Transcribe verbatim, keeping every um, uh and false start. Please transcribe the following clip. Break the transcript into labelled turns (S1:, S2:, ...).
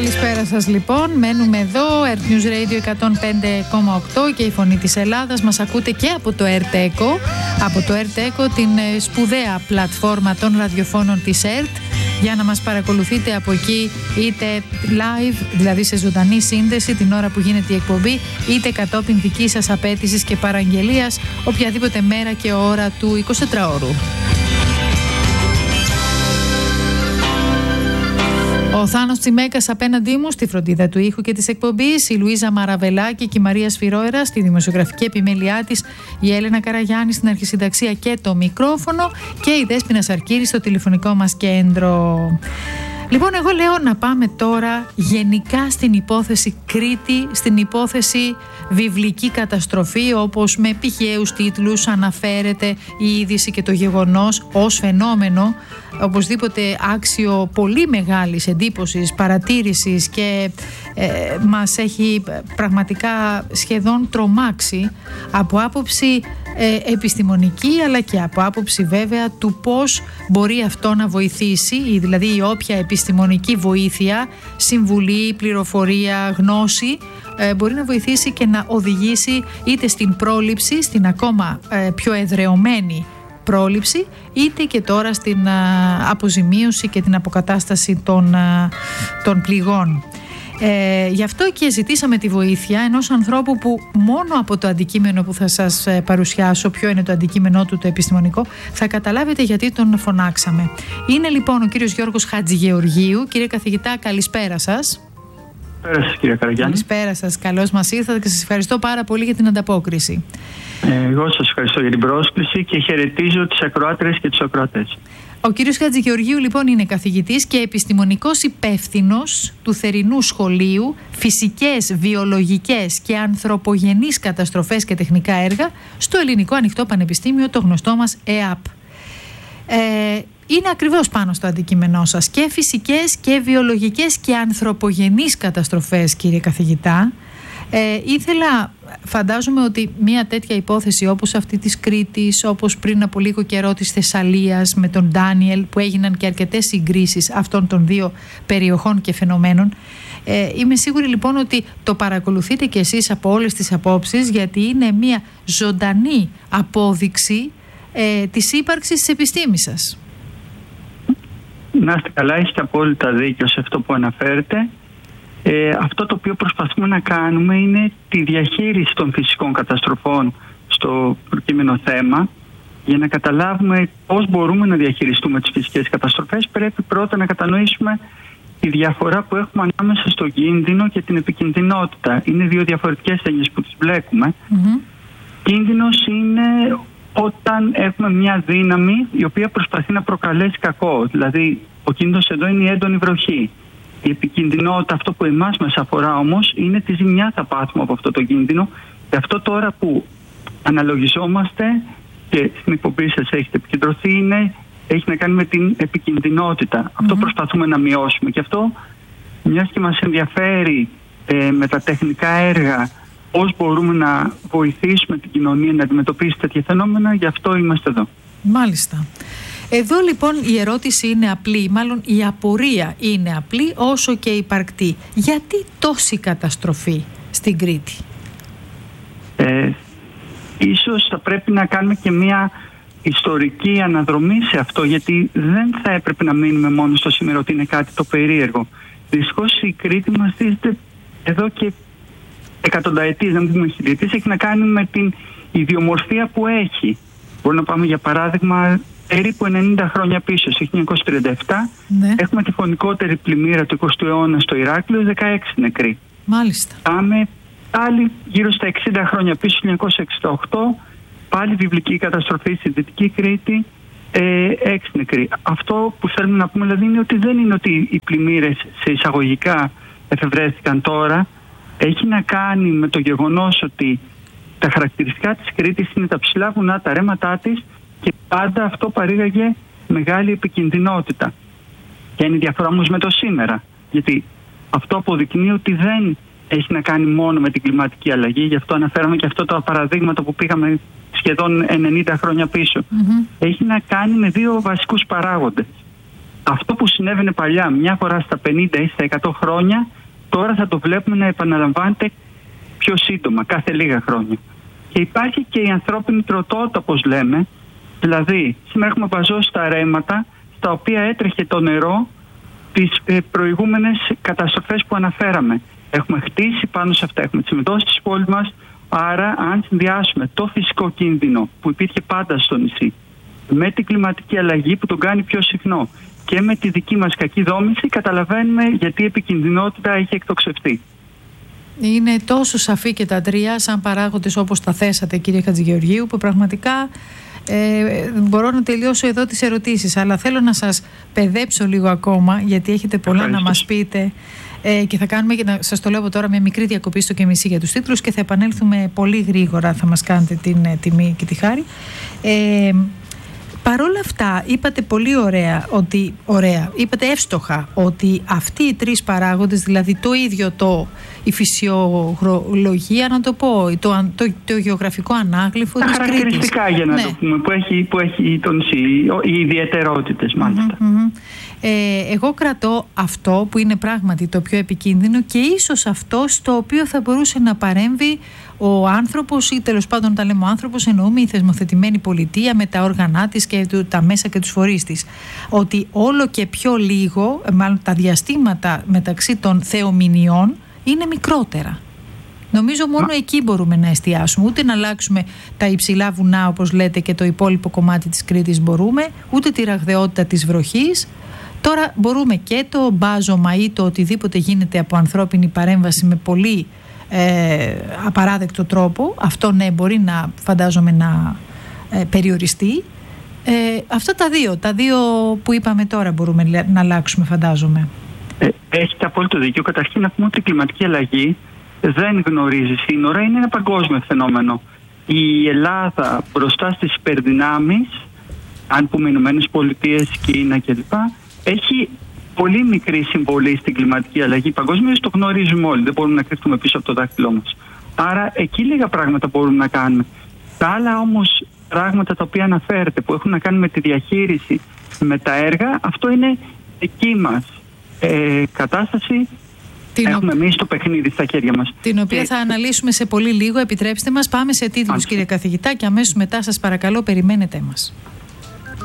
S1: Καλησπέρα σας λοιπόν. Μένουμε εδώ, Earth News Radio εκατόν πέντε κόμμα οκτώ και η Φωνή της Ελλάδας. Μας ακούτε και από το ERTECO, από το ERTECO, την σπουδαία πλατφόρμα των ραδιοφώνων της ΕΡΤ, για να μας παρακολουθείτε από εκεί είτε live, δηλαδή σε ζωντανή σύνδεση την ώρα που γίνεται η εκπομπή, είτε κατόπιν δικής σας απέτησης και παραγγελίας οποιαδήποτε μέρα και ώρα του εικοσιτετράωρου. Ο Θάνος Τσιμέκας απέναντί μου στη φροντίδα του ήχου και της εκπομπής, η Λουίζα Μαραβελάκη και η Μαρία Σφυρόερα στη δημοσιογραφική επιμέλειά της, η Έλενα Καραγιάννη στην αρχισυνταξία και το μικρόφωνο και η Δέσποινα Σαρκύρη στο τηλεφωνικό μας κέντρο. Λοιπόν, εγώ λέω να πάμε τώρα γενικά στην υπόθεση Κρήτη, στην υπόθεση βιβλική καταστροφή, όπως με πηχαίους τίτλους αναφέρεται η είδηση και το γεγονός ως φαινόμενο, οπωσδήποτε άξιο πολύ μεγάλης εντύπωσης, παρατήρησης και ε, μας έχει πραγματικά σχεδόν τρομάξει από άποψη ε, επιστημονική, αλλά και από άποψη βέβαια του πώς μπορεί αυτό να βοηθήσει, δηλαδή η όποια επιστημονική βοήθεια, συμβουλή, πληροφορία, γνώση ε, μπορεί να βοηθήσει και να οδηγήσει είτε στην πρόληψη, στην ακόμα ε, πιο εδρεωμένη πρόληψη, είτε και τώρα στην α, αποζημίωση και την αποκατάσταση των, α, των πληγών. Ε, γι' αυτό και ζητήσαμε τη βοήθεια ενός ανθρώπου που μόνο από το αντικείμενο που θα σας παρουσιάσω, ποιο είναι το αντικείμενό του το επιστημονικό, θα καταλάβετε γιατί τον φωνάξαμε. Είναι λοιπόν ο κύριος Γιώργος Χατζηγεωργίου. Κύριε καθηγητά, καλησπέρα σας.
S2: Καλησπέρα σας, κύριε Καραγιάννη.
S1: Καλησπέρα σας, καλώς μας ήρθατε και σας ευχαριστώ πάρα πολύ για την ανταπόκριση.
S2: Εγώ σας ευχαριστώ για την πρόσκληση και χαιρετίζω τις ακροάτρες και τους ακροατές.
S1: Ο κύριος Χατζηγεωργίου λοιπόν είναι καθηγητής και επιστημονικός υπεύθυνος του θερινού σχολείου Φυσικές, Βιολογικές και Ανθρωπογενείς Καταστροφές και Τεχνικά Έργα στο Ελληνικό Ανοιχτό Πανεπιστήμιο, το γνωστό μας ΕΑΠ. Ε, είναι ακριβώς πάνω στο αντικείμενό σας και φυσικές και βιολογικές και ανθρωπογενείς καταστροφές, κύριε καθηγητά. Ε, ήθελα, φαντάζομαι ότι μια τέτοια υπόθεση όπως αυτή της Κρήτης, όπως πριν από λίγο καιρό της Θεσσαλίας με τον Ντάνιελ, που έγιναν και αρκετές συγκρίσεις αυτών των δύο περιοχών και φαινομένων, ε, είμαι σίγουρη λοιπόν ότι το παρακολουθείτε κι εσείς από όλες τις απόψεις, γιατί είναι μια ζωντανή απόδειξη ε, της ύπαρξης της επιστήμης σας.
S2: Να είστε καλά, είστε απόλυτα δίκιο σε αυτό που αναφέρετε. Ε, αυτό το οποίο προσπαθούμε να κάνουμε είναι τη διαχείριση των φυσικών καταστροφών στο προκείμενο θέμα. Για να καταλάβουμε πώς μπορούμε να διαχειριστούμε τις φυσικές καταστροφές, πρέπει πρώτα να κατανοήσουμε τη διαφορά που έχουμε ανάμεσα στο κίνδυνο και την επικινδυνότητα. Είναι δύο διαφορετικές έννοιες που τις βλέπουμε. Mm-hmm. Κίνδυνος είναι όταν έχουμε μια δύναμη η οποία προσπαθεί να προκαλέσει κακό. Δηλαδή, ο κίνδυνος εδώ είναι η έντονη βροχή. Η επικινδυνότητα, αυτό που εμάς μας αφορά όμως, είναι τη ζημιά θα πάθουμε από αυτό το κίνδυνο. Και αυτό τώρα που αναλογιζόμαστε και στην εκπομπή σας έχετε επικεντρωθεί, είναι, έχει να κάνει με την επικινδυνότητα. Mm-hmm. Αυτό προσπαθούμε να μειώσουμε. Και αυτό, μιας και μας ενδιαφέρει ε, με τα τεχνικά έργα πώς μπορούμε να βοηθήσουμε την κοινωνία να αντιμετωπίσει τέτοια φαινόμενα, γι' αυτό είμαστε εδώ.
S1: Μάλιστα. Εδώ λοιπόν η ερώτηση είναι απλή, μάλλον η απορία είναι απλή όσο και υπαρκτή. Γιατί τόση καταστροφή στην Κρήτη?
S2: Ε, ίσως θα πρέπει να κάνουμε και μια ιστορική αναδρομή σε αυτό, γιατί δεν θα έπρεπε να μείνουμε μόνο στο σήμερα ότι είναι κάτι το περίεργο. Δυστυχώς η Κρήτη μας δίζεται εδώ και εκατονταετίες, να μην πούμε χιλιετίες, έχει να κάνει με την ιδιομορφία που έχει. Μπορεί να πάμε για παράδειγμα περίπου ενενήντα χρόνια πίσω, στο χίλια εννιακόσια τριάντα επτά, ναι. Έχουμε τη φωνικότερη πλημμύρα του εικοστού αιώνα στο Ηράκλειο, δεκαέξι νεκροί.
S1: Μάλιστα.
S2: Πάμε πάλι γύρω στα εξήντα χρόνια πίσω, χίλια εννιακόσια εξήντα οκτώ, πάλι βιβλική καταστροφή στη Δυτική Κρήτη, ε, έξι νεκροί. Αυτό που θέλουμε να πούμε δηλαδή είναι ότι δεν είναι ότι οι πλημμύρες σε εισαγωγικά εφευρέθηκαν τώρα. Έχει να κάνει με το γεγονός ότι τα χαρακτηριστικά της Κρήτης είναι τα ψηλά βουνά, τα ρέματά της, και πάντα αυτό παρήγαγε μεγάλη επικινδυνότητα. Και είναι η διαφορά όμως με το σήμερα. Γιατί αυτό αποδεικνύει ότι δεν έχει να κάνει μόνο με την κλιματική αλλαγή. Γι' αυτό αναφέραμε και αυτό το παραδείγματα που πήγαμε σχεδόν ενενήντα χρόνια πίσω. Mm-hmm. Έχει να κάνει με δύο βασικούς παράγοντες. αυτό που συνέβαινε παλιά μια φορά στα πενήντα ή στα εκατό χρόνια, τώρα θα το βλέπουμε να επαναλαμβάνεται πιο σύντομα, κάθε λίγα χρόνια. Και υπάρχει και η ανθρώπινη τροτότητα, όπως λέμε. Δηλαδή, σήμερα έχουμε βαζώσει τα ρέματα στα οποία έτρεχε το νερό τις ε, προηγούμενες καταστροφές που αναφέραμε. Έχουμε χτίσει πάνω σε αυτά, έχουμε συμμετώσει στις πόλεις μας. Άρα, αν συνδυάσουμε το φυσικό κίνδυνο που υπήρχε πάντα στο νησί με την κλιματική αλλαγή που τον κάνει πιο συχνό και με τη δική μας κακή δόμηση, καταλαβαίνουμε γιατί η επικινδυνότητα έχει εκτοξευτεί.
S1: Είναι τόσο σαφή και τα τρία σαν παράγοντες όπως τα θέσατε, κύριε Χατζηγεωργίου, που πραγματικά ε, μπορώ να τελειώσω εδώ τις ερωτήσεις, αλλά θέλω να σας παιδέψω λίγο ακόμα, γιατί έχετε πολλά Ευχαριστώ. να μας πείτε ε, και θα κάνουμε, και να σας το λέω τώρα, μια μικρή διακοπή στο και μισή για τους τίτλους και θα επανέλθουμε πολύ γρήγορα, θα μας κάνετε την ε, τιμή και τη χάρη. Ε, Παρ' όλα αυτά, είπατε πολύ ωραία, ότι, ωραία, είπατε εύστοχα ότι αυτοί οι τρεις παράγοντες, δηλαδή το ίδιο το, η φυσιολογία, να το πω, το, το, το γεωγραφικό ανάγλυφο της Κρήτης. Τα
S2: χαρακτηριστικά, για να ναι. το πούμε, που έχει, που έχει το νησί, οι ιδιαιτερότητες μάλιστα.
S1: Mm-hmm, mm-hmm. Ε, εγώ κρατώ αυτό που είναι πράγματι το πιο επικίνδυνο και ίσως αυτό στο οποίο θα μπορούσε να παρέμβει ο άνθρωπος, ή τέλος πάντων τα λέμε ο άνθρωπος, εννοούμε η θεσμοθετημένη πολιτεία με τα όργανά της και τα μέσα και τους φορείς της. Ότι όλο και πιο λίγο, μάλλον τα διαστήματα μεταξύ των θεομηνιών είναι μικρότερα. Νομίζω μόνο Μα... εκεί μπορούμε να εστιάσουμε. Ούτε να αλλάξουμε τα υψηλά βουνά, όπως λέτε, και το υπόλοιπο κομμάτι της Κρήτης μπορούμε, ούτε τη ραγδαιότητα της βροχής. Τώρα μπορούμε και το μπάζωμα ή το οτιδήποτε γίνεται από ανθρώπινη παρέμβαση με πολύ ε, απαράδεκτο τρόπο. Αυτό ναι, μπορεί να, φαντάζομαι, να ε, περιοριστεί. Ε, αυτά τα δύο, τα δύο που είπαμε τώρα μπορούμε να αλλάξουμε, φαντάζομαι.
S2: Ε, έχετε απόλυτο δίκιο. Καταρχήν να πούμε ότι η κλιματική αλλαγή δεν γνωρίζει σύνορα, είναι ένα παγκόσμιο φαινόμενο. Η Ελλάδα μπροστά στις υπερδυνάμεις, αν πούμε Ηνωμένες Πολιτείες, Κίνα κλπ., έχει πολύ μικρή συμβολή στην κλιματική αλλαγή. Παγκόσμιως το γνωρίζουμε όλοι, δεν μπορούμε να κρυφτούμε πίσω από το δάχτυλό μας. Άρα εκεί λίγα πράγματα μπορούμε να κάνουμε. Τα άλλα όμως πράγματα τα οποία αναφέρετε, που έχουν να κάνουν με τη διαχείριση, με τα έργα, αυτό είναι δική μας ε, κατάσταση. Την Έχουμε ο... εμείς το παιχνίδι στα χέρια μας.
S1: Την οποία και... θα αναλύσουμε σε πολύ λίγο. Επιτρέψτε μας, πάμε σε τίτλους, κύριε καθηγητά, και αμέσως μετά σας παρακαλώ περιμένετε μας.